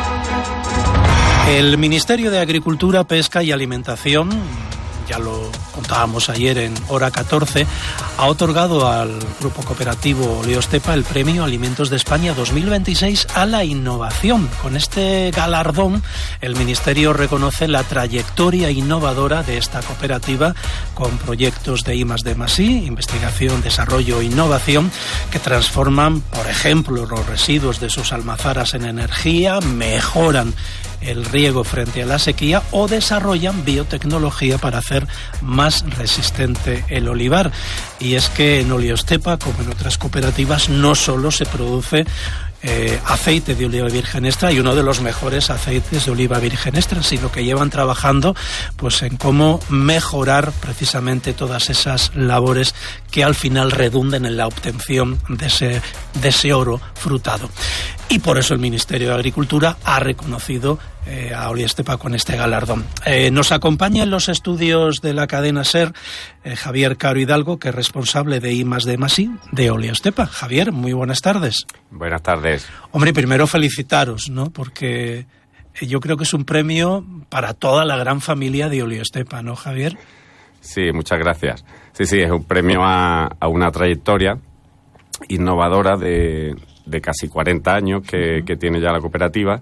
El Ministerio de Agricultura, Pesca y Alimentación, ya lo contábamos ayer en Hora 14, ha otorgado al Grupo Cooperativo Oleostepa el Premio Alimentos de España 2026 a la innovación. Con este galardón, el Ministerio reconoce la trayectoria innovadora de esta cooperativa con proyectos de I+D+I, investigación, desarrollo e innovación, que transforman, por ejemplo, los residuos de sus almazaras en energía, mejoran el riego frente a la sequía o desarrollan biotecnología para hacer más resistente el olivar. Y es que en Oleostepa, como en otras cooperativas, no solo se produce aceite de oliva virgen extra y uno de los mejores aceites de oliva virgen extra, sino que llevan trabajando pues en cómo mejorar precisamente todas esas labores que al final redunden en la obtención de ese oro frutado. Y por eso el Ministerio de Agricultura ha reconocido a Oleostepa con este galardón. Nos acompaña en los estudios de la cadena SER Javier Caro Hidalgo, que es responsable de I+D+I de Oleostepa. Javier, muy buenas tardes. Buenas tardes. Hombre, primero felicitaros, ¿no? Porque yo creo que es un premio para toda la gran familia de Oleostepa, ¿no, Javier? Sí, muchas gracias. Sí, es un premio a una trayectoria innovadora de casi 40 años que tiene ya la cooperativa,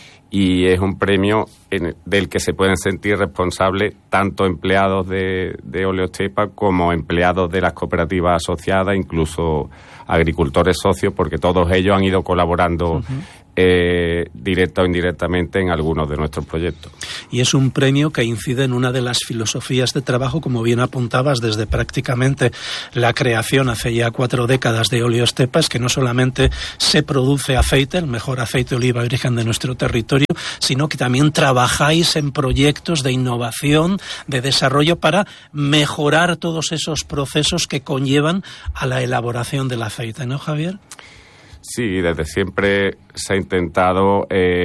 y es un premio del que se pueden sentir responsables tanto empleados de Oleostepa como empleados de las cooperativas asociadas, incluso agricultores socios, porque todos ellos han ido colaborando directa o indirectamente en algunos de nuestros proyectos. Y es un premio que incide en una de las filosofías de trabajo, como bien apuntabas, desde prácticamente la creación hace ya 4 décadas de Oleostepa, es que no solamente se produce aceite, el mejor aceite de oliva virgen de nuestro territorio, sino que también trabajáis en proyectos de innovación, de desarrollo para mejorar todos esos procesos que conllevan a la elaboración del aceite, ¿no, Javier? Sí, desde siempre se ha intentado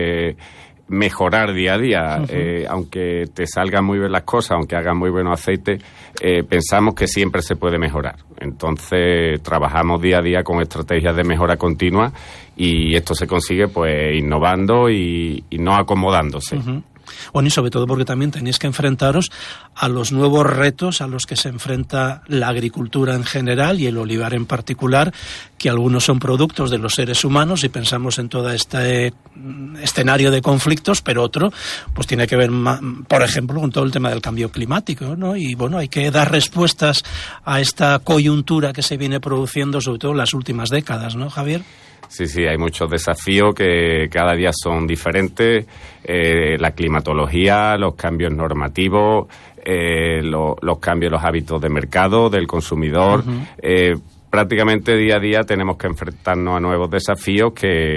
mejorar día a día. Aunque te salgan muy bien las cosas, aunque hagan muy buen aceite, pensamos que siempre se puede mejorar. Entonces trabajamos día a día con estrategias de mejora continua, y esto se consigue pues innovando y no acomodándose. Bueno, y sobre todo porque también tenéis que enfrentaros a los nuevos retos a los que se enfrenta la agricultura en general y el olivar en particular, que algunos son productos de los seres humanos y pensamos en todo este escenario de conflictos, pero otro pues tiene que ver, por ejemplo, con todo el tema del cambio climático, ¿no? Y bueno, hay que dar respuestas a esta coyuntura que se viene produciendo, sobre todo en las últimas décadas, ¿no, Javier? Sí, hay muchos desafíos que cada día son diferentes. La climatología, los cambios normativos, los cambios en los hábitos de mercado, del consumidor. Prácticamente día a día tenemos que enfrentarnos a nuevos desafíos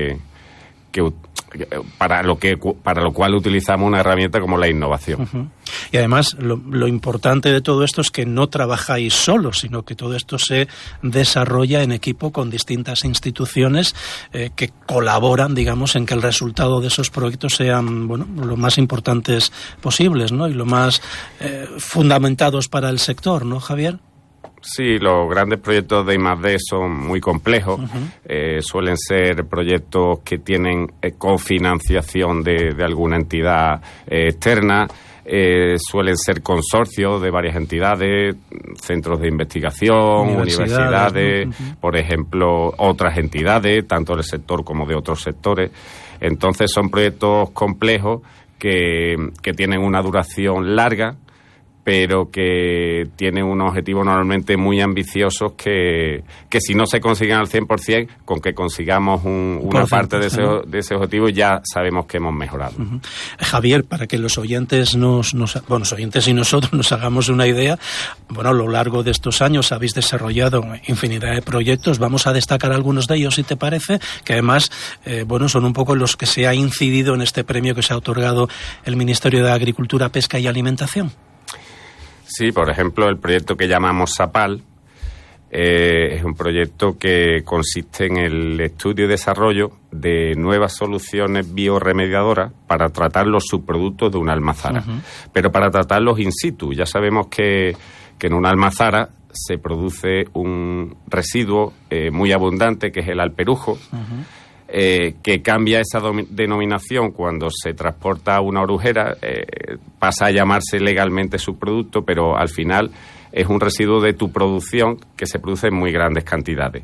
para lo cual utilizamos una herramienta como la innovación. Y además lo importante de todo esto es que no trabajáis solos, sino que todo esto se desarrolla en equipo con distintas instituciones que colaboran, digamos, en que el resultado de esos proyectos sean, bueno, lo más importantes posibles, ¿no? Y lo más fundamentados para el sector, ¿no, Javier? Sí, los grandes proyectos de I+D son muy complejos. Suelen ser proyectos que tienen cofinanciación de alguna entidad externa. Suelen ser consorcios de varias entidades, centros de investigación, universidades, por ejemplo, otras entidades, tanto del sector como de otros sectores. Entonces son proyectos complejos que tienen una duración larga, pero que tienen unos objetivos normalmente muy ambiciosos que si no se consiguen al 100%, con que consigamos una parte de ese objetivo ya sabemos que hemos mejorado. Javier, para que los oyentes los oyentes y nosotros nos hagamos una idea, bueno, a lo largo de estos años habéis desarrollado infinidad de proyectos. Vamos a destacar algunos de ellos, si te parece, que además, son un poco los que se ha incidido en este premio que se ha otorgado el Ministerio de Agricultura, Pesca y Alimentación. Sí, por ejemplo, el proyecto que llamamos SAPAL es un proyecto que consiste en el estudio y desarrollo de nuevas soluciones bioremediadoras para tratar los subproductos de una almazara, pero para tratarlos in situ. Ya sabemos que en una almazara se produce un residuo muy abundante, que es el alperujo. que cambia esa denominación cuando se transporta a una orujera, pasa a llamarse legalmente subproducto, pero al final es un residuo de tu producción que se produce en muy grandes cantidades.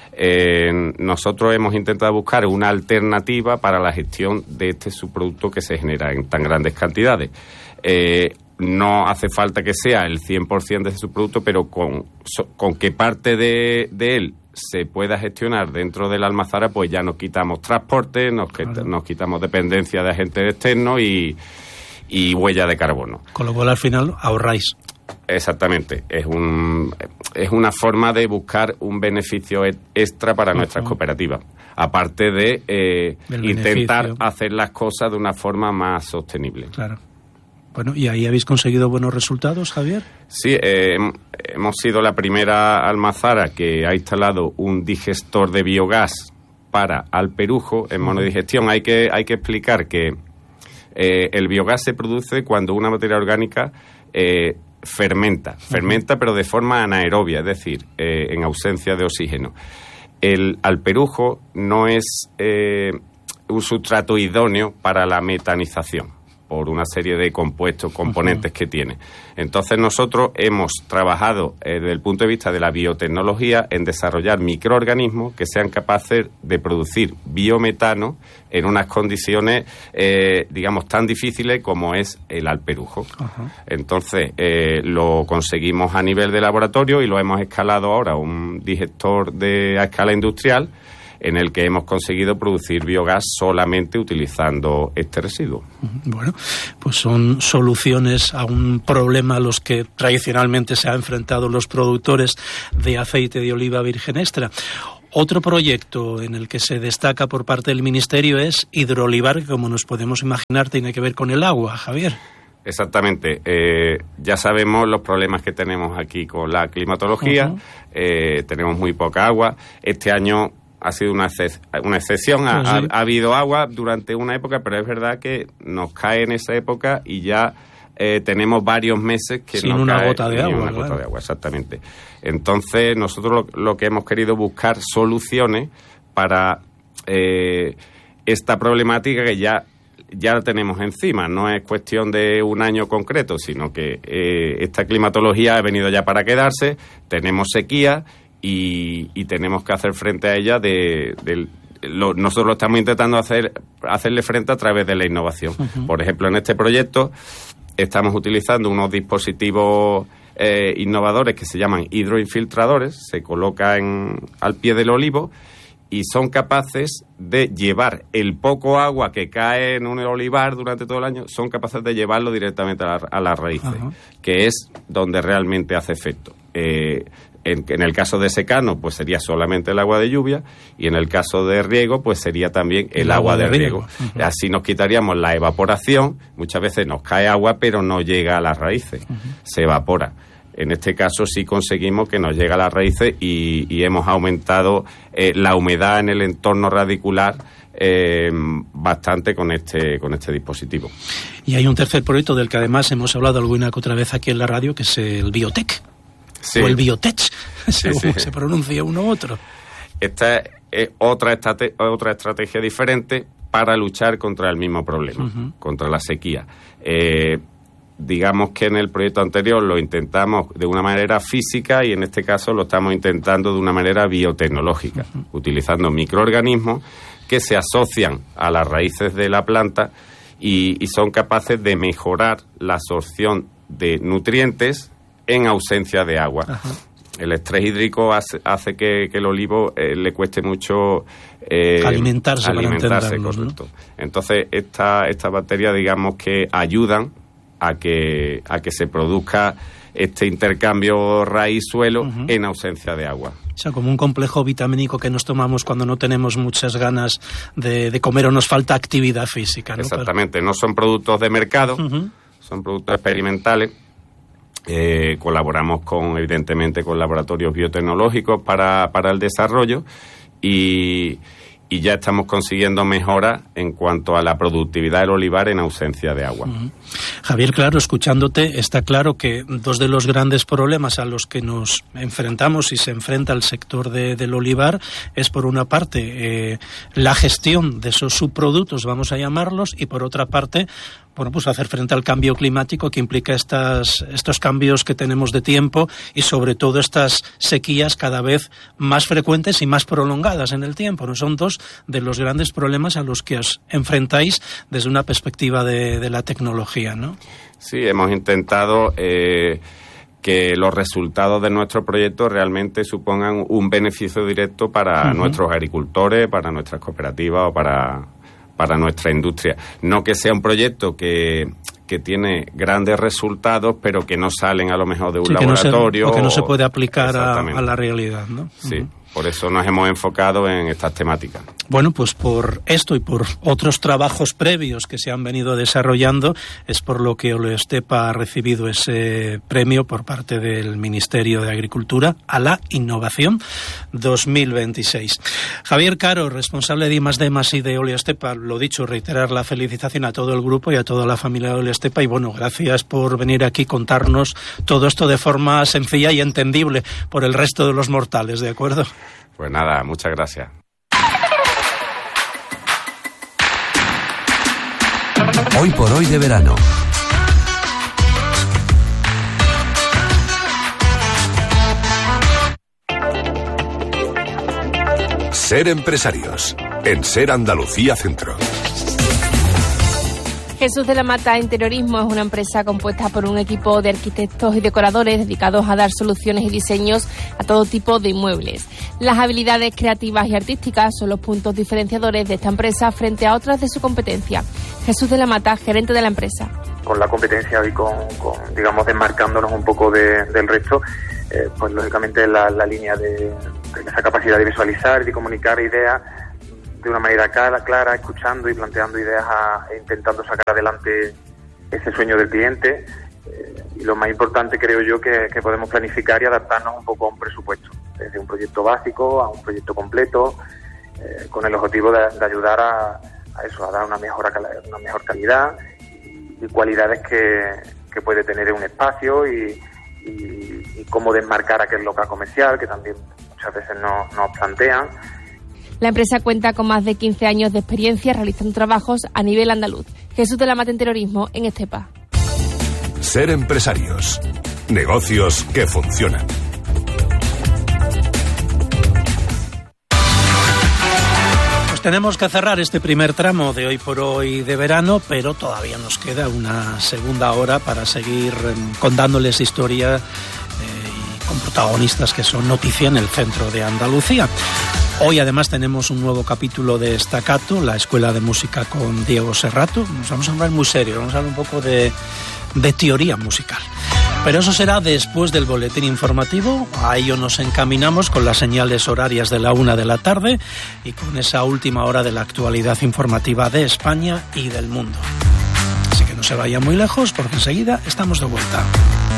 Nosotros hemos intentado buscar una alternativa para la gestión de este subproducto que se genera en tan grandes cantidades. No hace falta que sea el 100% de ese subproducto, pero con que parte de él se pueda gestionar dentro de la almazara, pues ya nos quitamos transporte, nos quitamos dependencia de agentes externos y huella de carbono. Con lo cual, al final, ahorráis. Exactamente. Es una forma de buscar un beneficio extra para nuestras cooperativas, aparte de intentar hacer las cosas de una forma más sostenible. Claro. Bueno, ¿y ahí habéis conseguido buenos resultados, Javier? Sí, hemos sido la primera almazara que ha instalado un digestor de biogás para alperujo en monodigestión. Hay que explicar que el biogás se produce cuando una materia orgánica fermenta, pero de forma anaerobia, es decir, en ausencia de oxígeno. El alperujo no es un sustrato idóneo para la metanización, por una serie de componentes que tiene. Entonces nosotros hemos trabajado desde el punto de vista de la biotecnología en desarrollar microorganismos que sean capaces de producir biometano en unas condiciones, digamos, tan difíciles como es el alperujo. Entonces lo conseguimos a nivel de laboratorio y lo hemos escalado ahora a un digestor a escala industrial, en el que hemos conseguido producir biogás solamente utilizando este residuo. Bueno, pues son soluciones a un problema a los que tradicionalmente se han enfrentado los productores de aceite de oliva virgen extra. Otro proyecto en el que se destaca por parte del Ministerio es Hidrolivar, que, como nos podemos imaginar, tiene que ver con el agua, Javier. Exactamente. Ya sabemos los problemas que tenemos aquí con la climatología. Tenemos muy poca agua. Este año ha sido una excepción. Ha habido agua durante una época, pero es verdad que nos cae en esa época y ya tenemos varios meses que sin no una cae gota de agua. Una gota de agua, exactamente. Entonces, nosotros lo que hemos querido buscar soluciones para esta problemática que ya la tenemos encima. No es cuestión de un año concreto, sino que esta climatología ha venido ya para quedarse. Tenemos sequía y tenemos que hacer frente a ella nosotros lo estamos intentando hacerle frente a través de la innovación. Por ejemplo, en este proyecto estamos utilizando unos dispositivos innovadores que se llaman hidroinfiltradores. Se colocan al pie del olivo y son capaces de llevar el poco agua que cae en un olivar durante todo el año, son capaces de llevarlo directamente a las raíces, que es donde realmente hace efecto. En el caso de secano, pues sería solamente el agua de lluvia, y en el caso de riego, pues sería también el agua de riego. Así nos quitaríamos la evaporación. Muchas veces nos cae agua, pero no llega a las raíces, se evapora. En este caso sí conseguimos que nos llegue a las raíces y hemos aumentado la humedad en el entorno radicular bastante con este dispositivo. Y hay un tercer proyecto del que además hemos hablado alguna que otra vez aquí en la radio, que es el Biotech. Sí. O el Biotech, según se pronuncia uno u otro. Esta es otra estrategia diferente para luchar contra el mismo problema, contra la sequía. Digamos que en el proyecto anterior lo intentamos de una manera física y en este caso lo estamos intentando de una manera biotecnológica, utilizando microorganismos que se asocian a las raíces de la planta y son capaces de mejorar la absorción de nutrientes en ausencia de agua. El estrés hídrico hace que el olivo le cueste mucho alimentarse, correcto. ¿No? Entonces, estas bacterias, digamos que ayudan a que se produzca este intercambio raíz-suelo en ausencia de agua. O sea, como un complejo vitamínico que nos tomamos cuando no tenemos muchas ganas de comer o nos falta actividad física, ¿no? Exactamente, no son productos de mercado, son productos experimentales. Colaboramos evidentemente con laboratorios biotecnológicos para el desarrollo y ya estamos consiguiendo mejoras en cuanto a la productividad del olivar en ausencia de agua. Javier, claro, escuchándote, está claro que dos de los grandes problemas a los que nos enfrentamos y se enfrenta el sector del olivar es, por una parte, la gestión de esos subproductos, vamos a llamarlos, y por otra parte, bueno, pues hacer frente al cambio climático que implica estos cambios que tenemos de tiempo y sobre todo estas sequías cada vez más frecuentes y más prolongadas en el tiempo, ¿no? Son dos de los grandes problemas a los que os enfrentáis desde una perspectiva de la tecnología, ¿no? Sí, hemos intentado que los resultados de nuestro proyecto realmente supongan un beneficio directo para nuestros agricultores, para nuestras cooperativas o para nuestra industria. No que sea un proyecto que tiene grandes resultados, pero que no salen a lo mejor de un laboratorio. O que no se puede aplicar a la realidad, ¿no? Sí. Por eso nos hemos enfocado en estas temáticas. Bueno, pues por esto y por otros trabajos previos que se han venido desarrollando es por lo que Oleostepa ha recibido ese premio por parte del Ministerio de Agricultura a la Innovación 2026. Javier Caro, responsable de I+D+I de Oleostepa, lo dicho, reiterar la felicitación a todo el grupo y a toda la familia de Oleostepa y bueno, gracias por venir aquí y contarnos todo esto de forma sencilla y entendible por el resto de los mortales, ¿de acuerdo? Pues nada, muchas gracias. Hoy por hoy de verano. Ser empresarios en Ser Andalucía Centro. Jesús de la Mata Interiorismo es una empresa compuesta por un equipo de arquitectos y decoradores dedicados a dar soluciones y diseños a todo tipo de inmuebles. Las habilidades creativas y artísticas son los puntos diferenciadores de esta empresa frente a otras de su competencia. Jesús de la Mata, gerente de la empresa. Con la competencia y con digamos, desmarcándonos un poco del resto, pues lógicamente la línea de esa capacidad de visualizar y de comunicar ideas de una manera clara, escuchando y planteando ideas e intentando sacar adelante ese sueño del cliente. Y lo más importante, creo yo, que podemos planificar y adaptarnos un poco a un presupuesto, desde un proyecto básico a un proyecto completo, con el objetivo de ayudar a eso, a dar una mejor calidad y cualidades que puede tener un espacio y cómo desmarcar aquel local comercial, que también muchas veces nos plantean. La empresa cuenta con más de 15 años de experiencia realizando trabajos a nivel andaluz. Jesús de la Mata Interiorismo en Estepa. Ser empresarios. Negocios que funcionan. Pues tenemos que cerrar este primer tramo de Hoy por Hoy de verano, pero todavía nos queda una segunda hora para seguir contándoles historia con protagonistas que son noticia en el centro de Andalucía. Hoy además tenemos un nuevo capítulo de Staccato, la Escuela de Música con Diego Serrato. Nos vamos a hablar muy serio, vamos a hablar un poco de teoría musical. Pero eso será después del boletín informativo. A ello nos encaminamos con las señales horarias de la 1 de la tarde y con esa última hora de la actualidad informativa de España y del mundo. Así que no se vayan muy lejos porque enseguida estamos de vuelta.